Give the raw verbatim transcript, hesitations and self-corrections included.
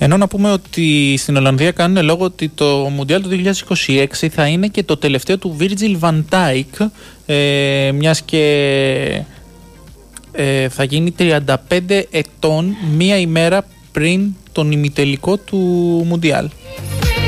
Ενώ να πούμε ότι στην Ολλανδία κάνουν λόγο ότι το Μουντιάλ του δύο χιλιάδες είκοσι έξι θα είναι και το τελευταίο του Virgil van Dijk, ε, μιας και ε, θα γίνει τριάντα πέντε ετών μία ημέρα πριν τον ημιτελικό του Μουντιάλ.